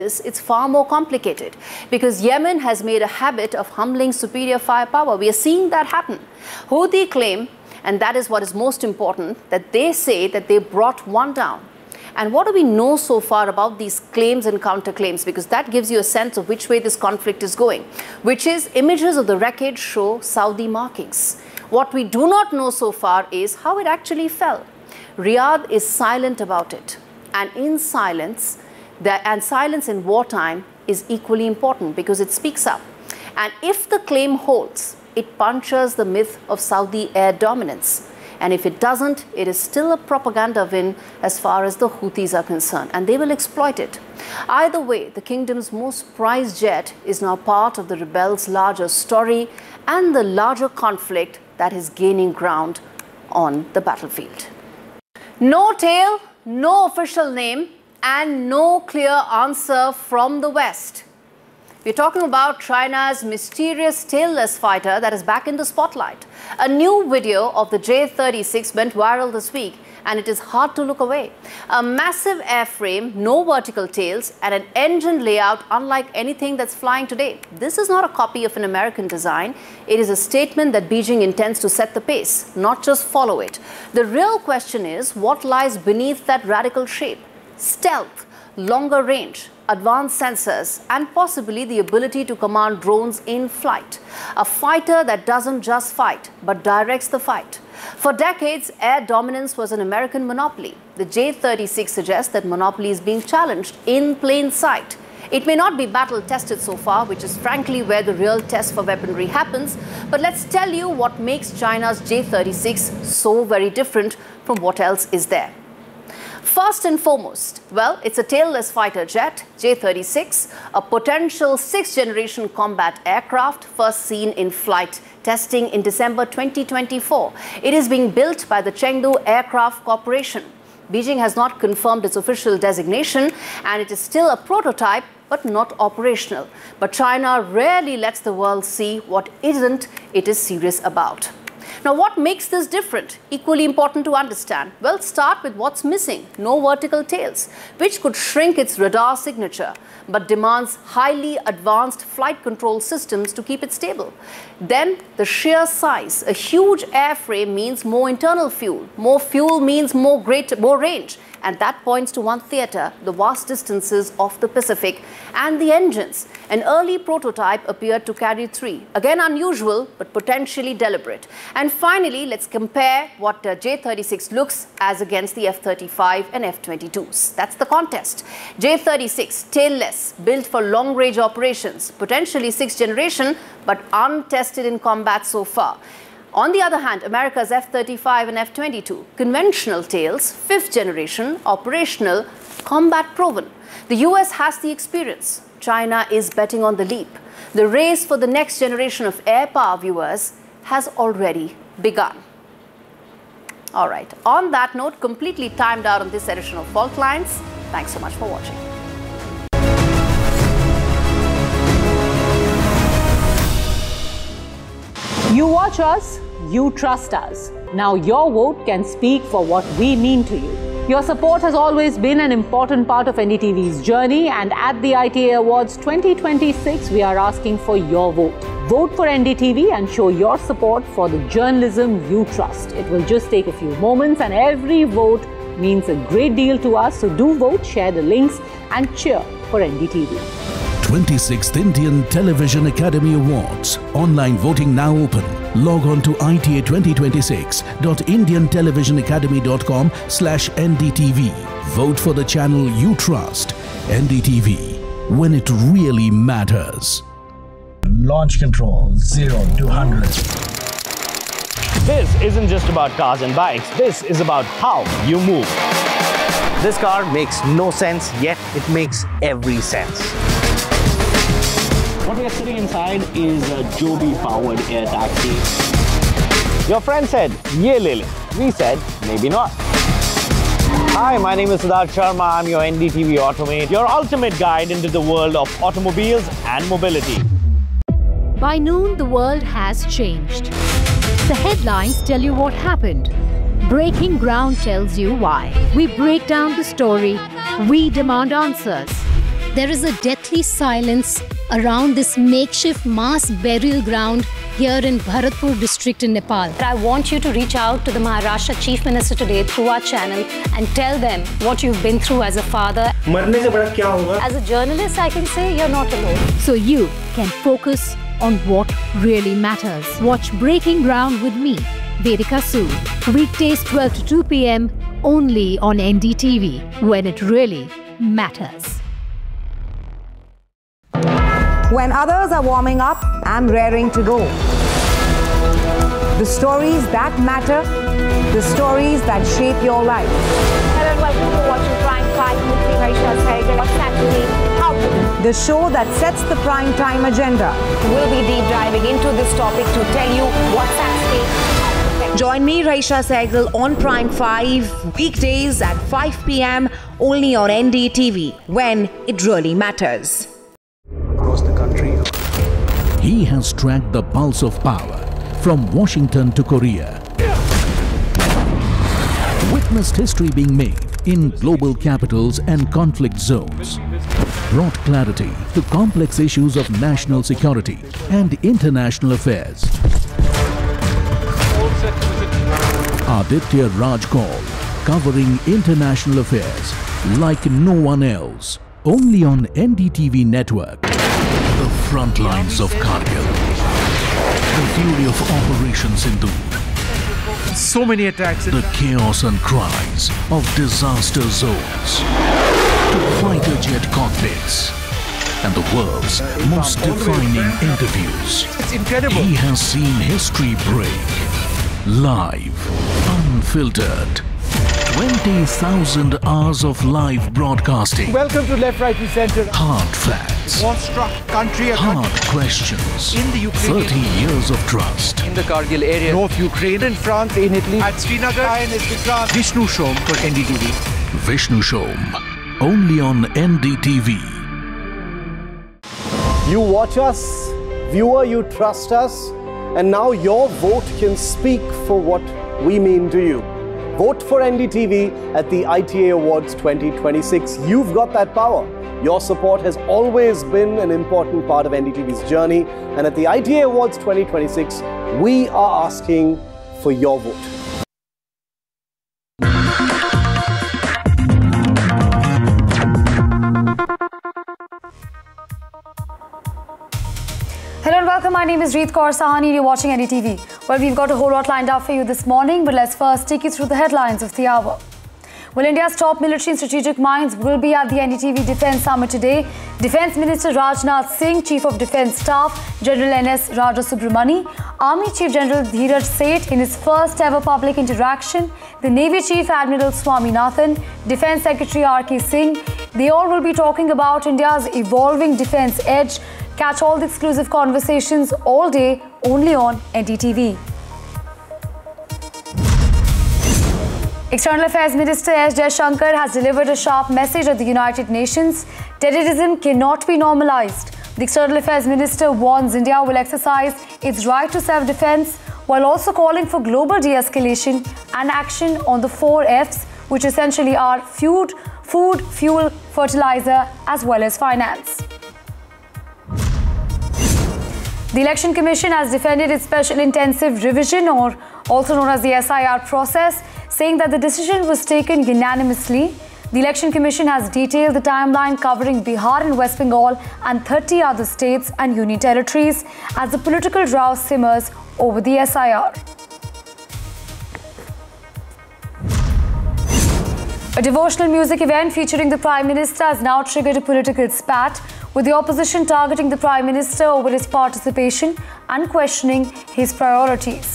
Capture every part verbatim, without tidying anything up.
It's far more complicated because Yemen has made a habit of humbling superior firepower. We are seeing that happen. Houthi claim, and that is what is most important, that they say that they brought one down. And what do we know so far about these claims and counterclaims? Because that gives you a sense of which way this conflict is going, which is images of the wreckage show Saudi markings. What we do not know so far is how it actually fell. Riyadh is silent about it. And in silence, That, and silence in wartime is equally important because it speaks up. And if the claim holds, it punctures the myth of Saudi air dominance. And if it doesn't, it is still a propaganda win as far as the Houthis are concerned, and they will exploit it. Either way, the kingdom's most prized jet is now part of the rebels' larger story and the larger conflict that is gaining ground on the battlefield. No tail, no official name, and no clear answer from the West. We're talking about China's mysterious tailless fighter that is back in the spotlight. A new video of the J thirty-six went viral this week, and it is hard to look away. A massive airframe, no vertical tails, and an engine layout unlike anything that's flying today. This is not a copy of an American design. It is a statement that Beijing intends to set the pace, not just follow it. The real question is, what lies beneath that radical shape? Stealth, longer range, advanced sensors, and possibly the ability to command drones in flight. A fighter that doesn't just fight, but directs the fight. For decades, air dominance was an American monopoly. The J thirty-six suggests that monopoly is being challenged in plain sight. It may not be battle-tested so far, which is frankly where the real test for weaponry happens, but let's tell you what makes China's J thirty-six so very different from what else is there. First and foremost, well, it's a tailless fighter jet, J thirty-six, a potential sixth-generation combat aircraft, first seen in flight testing in December twenty twenty-four. It is being built by the Chengdu Aircraft Corporation. Beijing has not confirmed its official designation, and it is still a prototype, but not operational. But China rarely lets the world see what isn't it is serious about. Now, what makes this different? Equally important to understand. Well, start with what's missing. No vertical tails, which could shrink its radar signature, but demands highly advanced flight control systems to keep it stable. Then, the sheer size. A huge airframe means more internal fuel. More fuel means more, great, more range. And that points to one theater, the vast distances of the Pacific, and the engines. An early prototype appeared to carry three. Again, unusual, but potentially deliberate. And finally, let's compare what uh, J thirty-six looks as against the F thirty-five and F twenty-twos. That's the contest. J thirty-six, tailless, built for long-range operations, potentially sixth generation, but untested in combat so far. On the other hand, America's F thirty-five and F twenty-two, conventional tails, fifth generation, operational, combat proven. The U S has the experience. China is betting on the leap. The race for the next generation of air power, viewers, has already begun. All right, on that note, completely timed out on this edition of Fault Lines. Thanks so much for watching. You watch us, you trust us. Now your vote can speak for what we mean to you. Your support has always been an important part of N D T V's journey, and at the I T A Awards twenty twenty-six, we are asking for your vote. Vote for N D T V and show your support for the journalism you trust. It will just take a few moments, and every vote means a great deal to us. So do vote, share the links, and cheer for N D T V. twenty-sixth Indian Television Academy Awards. Online voting now open. Log on to I T A twenty twenty-six dot indian television academy dot com slash N D T V. Vote for the channel you trust. N D T V, when it really matters. Launch control, zero to one hundred. This isn't just about cars and bikes. This is about how you move. This car makes no sense, yet it makes every sense. What we are sitting inside is a Joby-powered air taxi. Your friend said, "Ye le le." We said, maybe not. Hi, my name is Siddharth Sharma. I'm your N D T V Automate, your ultimate guide into the world of automobiles and mobility. By noon, the world has changed. The headlines tell you what happened. Breaking Ground tells you why. We break down the story. We demand answers. There is a deathly silence around this makeshift mass burial ground here in Bharatpur district in Nepal. I want you to reach out to the Maharashtra Chief Minister today through our channel and tell them what you've been through as a father. मरने से बड़ा क्या होगा? As a journalist, I can say you're not alone. So you can focus on what really matters. Watch Breaking Ground with me, Vedika Sood, weekdays twelve to two p m only on N D T V, when it really matters. When others are warming up, I'm raring to go. The stories that matter, the stories that shape your life. Hello and welcome to watching Prime Five with me, Raisha Sehgal. What's actually happening? The show that sets the prime time agenda. We'll be deep diving into this topic to tell you what's at stake. Join me, Raisha Sehgal, on Prime Five, weekdays at five p m only on N D T V, when it really matters. Across the country. He has tracked the pulse of power from Washington to Korea. Witnessed history being made in global capitals and conflict zones. Brought clarity to complex issues of national security and international affairs. Aditya Raj Kaul, covering international affairs like no one else. Only on N D T V network. The front lines of Kargil. The fury of Operation Sindoor. So many attacks. The chaos and cries of disaster zones. To fighter jet cockpits. And the world's most defining interviews. It's incredible. He has seen history break. Live. Unfiltered. twenty thousand hours of live broadcasting. Welcome to Left, Right and Centre. Hard facts. War-struck country. Hard questions. In the Ukraine. thirty years of trust. In the Kargil area. North Ukraine. In France. In Italy. At Srinagar. Vishnu Shom for N D T V. Vishnu Shom. Only on N D T V. You watch us, viewer, you trust us, and now your vote can speak for what we mean to you. Vote for N D T V at the I T A Awards twenty twenty-six. You've got that power. Your support has always been an important part of N D T V's journey. And at the I T A Awards twenty twenty-six, we are asking for your vote. Hello and welcome. My name is Reet Kaur Sahani and you're watching N D T V. Well, we've got a whole lot lined up for you this morning, but let's first take you through the headlines of the hour. Well, India's top military and strategic minds will be at the N D T V Defence Summit today. Defence Minister Rajnath Singh, Chief of Defence Staff General N S Raja Subramani, Army Chief General Dheeraj Seth in his first ever public interaction, the Navy Chief Admiral Swaminathan, Defence Secretary R K Singh. They all will be talking about India's evolving defence edge. Catch all the exclusive conversations all day only on N D T V. External Affairs Minister S. Jaishankar has delivered a sharp message at the United Nations. Terrorism cannot be normalized. The External Affairs Minister warns India will exercise its right to self-defense while also calling for global de-escalation and action on the four F's, which essentially are food, food, fuel, fertilizer, as well as finance. The Election Commission has defended its Special Intensive Revision, or also known as the S I R process, saying that the decision was taken unanimously. The Election Commission has detailed the timeline covering Bihar and West Bengal and thirty other states and union territories as the political row simmers over the S I R. A devotional music event featuring the Prime Minister has now triggered a political spat, with the opposition targeting the Prime Minister over his participation and questioning his priorities.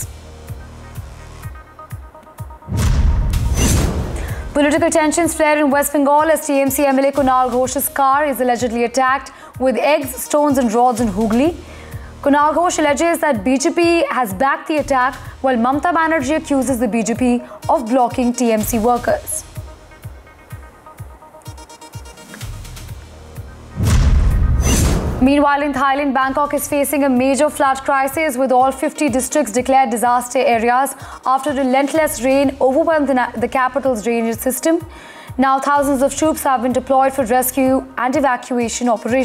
Political tensions flare in West Bengal as T M C M L A Kunal Ghosh's car is allegedly attacked with eggs, stones and rods in Hooghly. Kunal Ghosh alleges that B J P has backed the attack, while Mamata Banerjee accuses the B J P of blocking T M C workers. Meanwhile, in Thailand, Bangkok is facing a major flood crisis with all fifty districts declared disaster areas after relentless rain overwhelmed the, the capital's drainage system. Now, thousands of troops have been deployed for rescue and evacuation operations.